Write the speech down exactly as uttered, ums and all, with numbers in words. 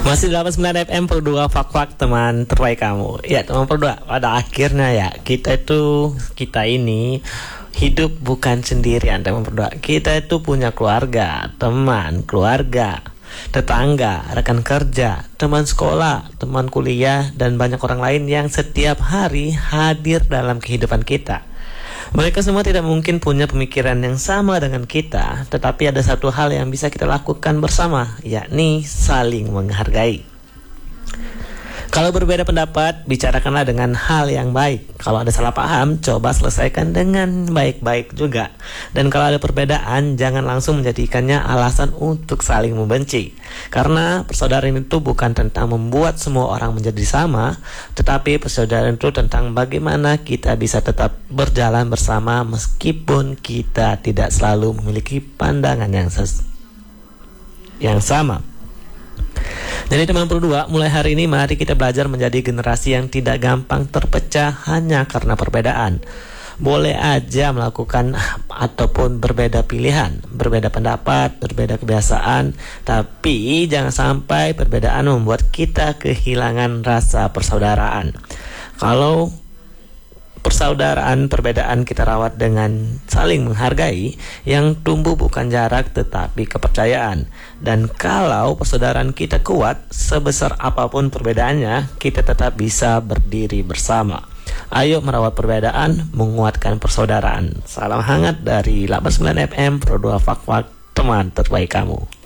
Masih delapan puluh sembilan F M Pro dua Fak-Fak, teman terbaik kamu. Ya teman Pro dua, pada akhirnya ya kita itu kita ini hidup bukan sendirian teman Pro dua. Kita itu punya keluarga, teman, keluarga, tetangga, rekan kerja, teman sekolah, teman kuliah, dan banyak orang lain yang setiap hari hadir dalam kehidupan kita. Mereka semua tidak mungkin punya pemikiran yang sama dengan kita, tetapi ada satu hal yang bisa kita lakukan bersama, yakni saling menghargai. Kalau berbeda pendapat, bicarakanlah dengan hal yang baik. Kalau ada salah paham, coba selesaikan dengan baik-baik juga. Dan kalau ada perbedaan, jangan langsung menjadikannya alasan untuk saling membenci. Karena persaudaraan itu bukan tentang membuat semua orang menjadi sama, tetapi persaudaraan itu tentang bagaimana kita bisa tetap berjalan bersama meskipun kita tidak selalu memiliki pandangan yang ses- yang sama. Jadi teman Pro dua, mulai hari ini mari kita belajar menjadi generasi yang tidak gampang terpecah hanya karena perbedaan. Boleh aja melakukan ataupun berbeda pilihan, berbeda pendapat, berbeda kebiasaan, tapi jangan sampai perbedaan membuat kita kehilangan rasa persaudaraan. Kalau persaudaraan perbedaan kita rawat dengan saling menghargai, yang tumbuh bukan jarak tetapi kepercayaan. Dan kalau persaudaraan kita kuat, sebesar apapun perbedaannya, kita tetap bisa berdiri bersama. Ayo merawat perbedaan, menguatkan persaudaraan. Salam hangat dari delapan puluh sembilan F M Pro dua Fak-Fak, teman terbaik kamu.